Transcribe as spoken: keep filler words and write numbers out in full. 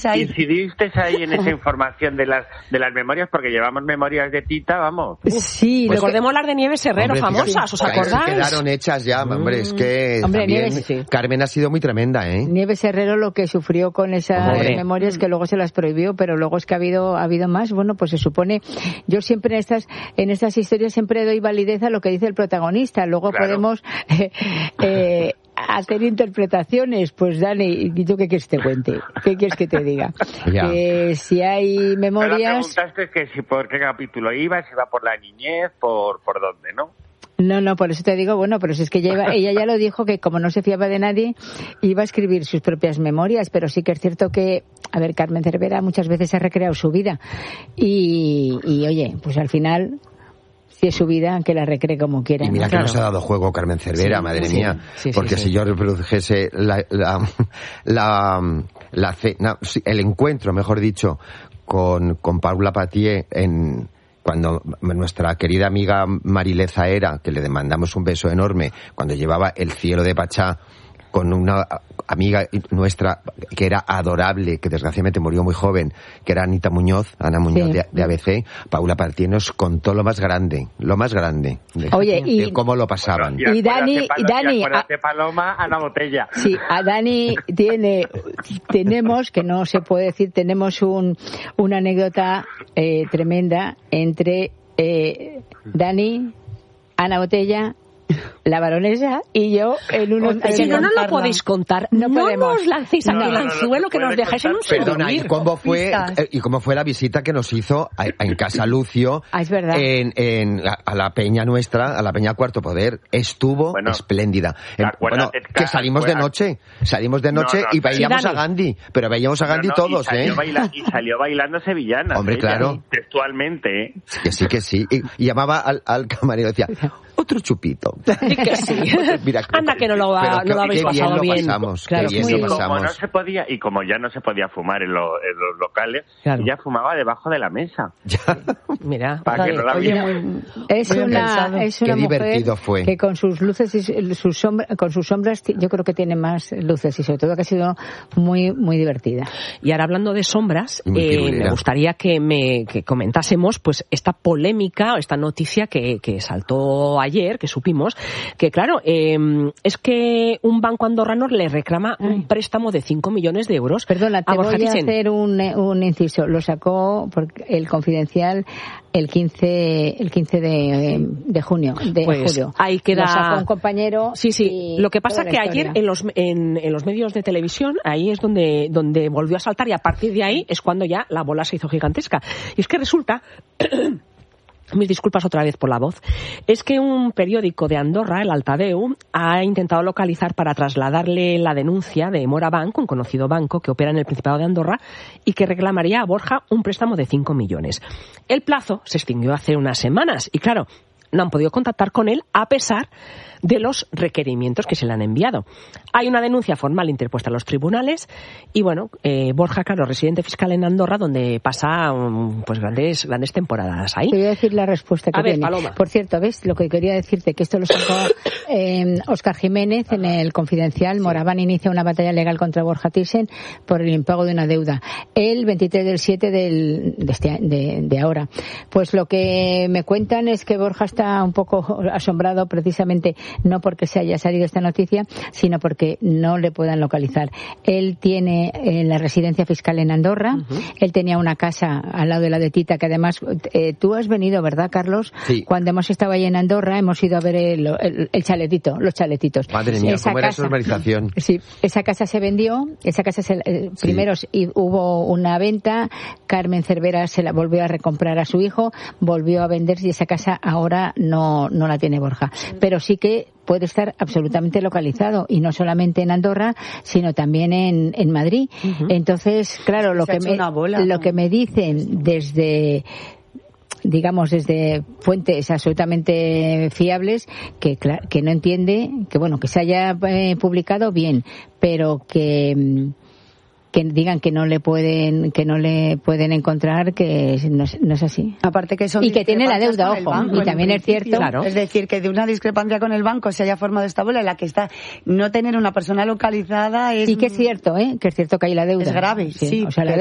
¿Incidiste ahí en esa información de las de las memorias? Porque llevamos memorias de Tita, vamos. Sí, pues recordemos que... las de Nieves Herrero, hombre, famosas, ¿os acordáis? Quedaron hechas ya, mm. hombre, es que hombre, también Nieves, sí. Carmen ha sido muy tremenda, ¿eh? Nieves Herrero lo que sufrió con esas hombre. memorias que luego se las prohibió, pero luego es que ha habido ha habido más. Bueno, pues se supone, yo siempre en estas en estas historias siempre doy validez a lo que dice el protagonista. Luego claro. podemos eh, eh, hacer interpretaciones. Pues Dani, ¿y tú qué quieres que te cuente? ¿Qué quieres que te diga? Que si hay memorias... Me preguntaste que si por qué capítulo iba, si iba por la niñez, por por dónde, ¿no? No, no, por eso te digo, bueno, pero si es que ella, iba, ella ya lo dijo, que como no se fiaba de nadie, iba a escribir sus propias memorias, pero sí que es cierto que, a ver, Carmen Cervera muchas veces ha recreado su vida y, y oye, pues al final... si es su vida, que la recree como quiera. Y mira, ¿no? que claro. nos ha dado juego Carmen Cervera, sí, madre sí, mía. Sí, sí, porque sí, si sí. yo reprodujese la, la, la, la, la, el encuentro, mejor dicho, con, con Paula Patié en... cuando nuestra querida amiga Marileza era, que le demandamos un beso enorme, cuando llevaba El cielo de Pachá con una amiga nuestra que era adorable, que desgraciadamente murió muy joven, que era Anita Muñoz, Ana Muñoz sí. de, de A B C, Paula Partié nos contó lo más grande, lo más grande de, Oye, y, de cómo lo pasaban. Y, y Dani, Palo, Dani, y acuérdate, Paloma, Ana Botella. Sí, a Dani tiene, tenemos, que no se puede decir, tenemos un, una anécdota eh, tremenda entre eh, Dani, Ana Botella, la baronesa y yo en un hotel. Si no nos lo podéis contar, no, no podemos. Nos lancéis aquí el no, anzuelo no, que nos dejáis en un Perdona, ¿y cómo fue y cómo fue la visita que nos hizo a, a, en Casa Lucio? Ah, es verdad. En, en a, a la peña nuestra, a la peña Cuarto Poder, estuvo bueno, espléndida. En, bueno, que salimos de noche, salimos de noche no, no, y veíamos sí, a Gandhi, pero veíamos a Gandhi no, todos, y salió ¿eh? Baila, y salió bailando sevillana. Hombre, ella, claro. Textualmente, ¿eh? Que sí, que sí. Y, y llamaba al, al camarero y decía, otro chupito. Sí que sí. Mira, anda que no lo, va, no lo habéis pasado bien. bien. Pasamos, claro, bien muy lo y pasamos. como no se podía, y como ya no se podía fumar en, lo, en los locales, claro. ella fumaba debajo de la mesa. Ya. Mira, para que no la viera. Es una, es una Qué mujer divertido fue. Que con sus luces y sus sombras, con sus sombras, yo creo que tiene más luces y sobre todo que ha sido muy, muy divertida. Y ahora hablando de sombras, eh, me gustaría que me que comentásemos pues esta polémica, esta noticia que, que saltó ayer, que supimos, que claro, eh, es que un banco andorrano le reclama Ay. un préstamo de cinco millones de euros. Perdona, te a Borja voy a Thyssen. hacer un, un inciso. Lo sacó porque el Confidencial el quince el quince de, de junio de pues julio. Ahí queda. Lo sacó un compañero. Sí, sí. Lo que pasa que ayer en los en, en los medios de televisión ahí es donde donde volvió a saltar y a partir de ahí es cuando ya la bola se hizo gigantesca. Y es que resulta mis disculpas otra vez por la voz, es que un periódico de Andorra, el Altadeu, ha intentado localizar para trasladarle la denuncia de Mora Bank, un conocido banco que opera en el Principado de Andorra y que reclamaría a Borja un préstamo de cinco millones. El plazo se extinguió hace unas semanas y claro, no han podido contactar con él a pesar de los requerimientos que se le han enviado. Hay una denuncia formal interpuesta a los tribunales y bueno, eh, Borja, claro, residente fiscal en Andorra, donde pasa um, pues grandes grandes temporadas ahí. Te voy a decir la respuesta que a ver, tiene. Paloma. Por cierto, ¿ves? Lo que quería decirte, que esto lo sacó eh, Óscar Jiménez en el Confidencial. Sí. Moraván inicia una batalla legal contra Borja Thyssen por el impago de una deuda. El veintitrés del siete del, de, este, de, de ahora. Pues lo que me cuentan es que Borja está un poco asombrado precisamente no porque se haya salido esta noticia, sino porque no le puedan localizar. Él tiene eh, la residencia fiscal en Andorra, uh-huh. Él tenía una casa al lado de la de Tita, que además eh, tú has venido, ¿verdad, Carlos? Sí. Cuando hemos estado ahí en Andorra hemos ido a ver el, el, el chaletito, los chaletitos. Madre mía, esa ¿cómo casa, era su urbanización? Sí, esa casa se vendió, esa casa se, eh, sí. primero y hubo una venta, Carmen Cervera se la volvió a recomprar a su hijo, volvió a venderse y esa casa ahora no, no la tiene Borja. Pero sí que puede estar absolutamente localizado y no solamente en Andorra sino también en, en Madrid. Uh-huh. Entonces, claro, lo que me bola, lo ¿no? que me dicen desde digamos desde fuentes absolutamente fiables que que no entiende que bueno que se haya eh, publicado bien, pero que que digan que no le pueden que no le pueden encontrar, que no es, no es así. Aparte que son y que tiene la deuda, ojo, banco, y también es cierto, claro. Es decir, que de una discrepancia con el banco se haya formado esta bola en la que está no tener una persona localizada es... y que es cierto, ¿eh? Que es cierto que hay la deuda. Es grave, sí. sí o sea, la